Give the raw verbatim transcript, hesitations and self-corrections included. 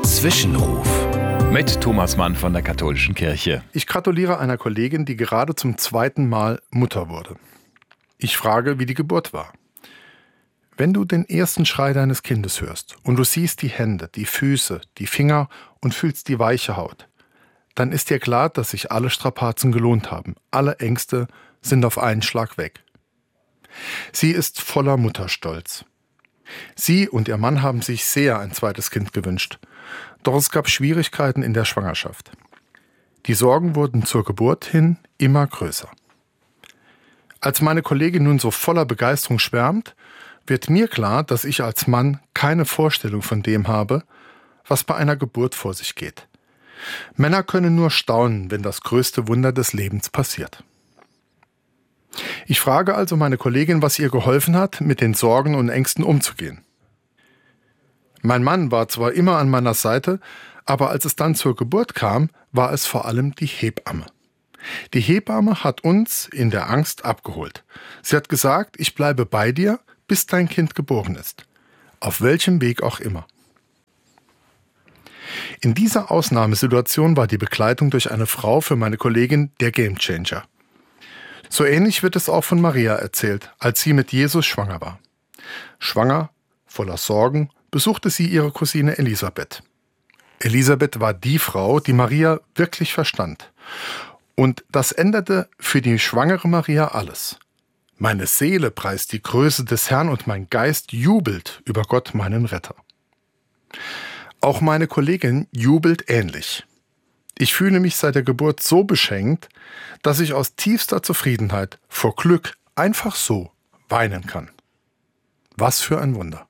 Zwischenruf mit Thomas Mann von der Katholischen Kirche. Ich gratuliere einer Kollegin, die gerade zum zweiten Mal Mutter wurde. Ich frage, wie die Geburt war. Wenn du den ersten Schrei deines Kindes hörst und du siehst die Hände, die Füße, die Finger und fühlst die weiche Haut, dann ist dir klar, dass sich alle Strapazen gelohnt haben. Alle Ängste sind auf einen Schlag weg. Sie ist voller Mutterstolz. Sie und ihr Mann haben sich sehr ein zweites Kind gewünscht. Doch es gab Schwierigkeiten in der Schwangerschaft. Die Sorgen wurden zur Geburt hin immer größer. Als meine Kollegin nun so voller Begeisterung schwärmt, wird mir klar, dass ich als Mann keine Vorstellung von dem habe, was bei einer Geburt vor sich geht. Männer können nur staunen, wenn das größte Wunder des Lebens passiert. Ich frage also meine Kollegin, was ihr geholfen hat, mit den Sorgen und Ängsten umzugehen. Mein Mann war zwar immer an meiner Seite, aber als es dann zur Geburt kam, war es vor allem die Hebamme. Die Hebamme hat uns in der Angst abgeholt. Sie hat gesagt, ich bleibe bei dir, bis dein Kind geboren ist. Auf welchem Weg auch immer. In dieser Ausnahmesituation war die Begleitung durch eine Frau für meine Kollegin der Gamechanger. So ähnlich wird es auch von Maria erzählt, als sie mit Jesus schwanger war. Schwanger, voller Sorgen, besuchte sie ihre Cousine Elisabeth. Elisabeth war die Frau, die Maria wirklich verstand. Und das änderte für die schwangere Maria alles. Meine Seele preist die Größe des Herrn und mein Geist jubelt über Gott, meinen Retter. Auch meine Kollegin jubelt ähnlich. Ich fühle mich seit der Geburt so beschenkt, dass ich aus tiefster Zufriedenheit vor Glück einfach so weinen kann. Was für ein Wunder.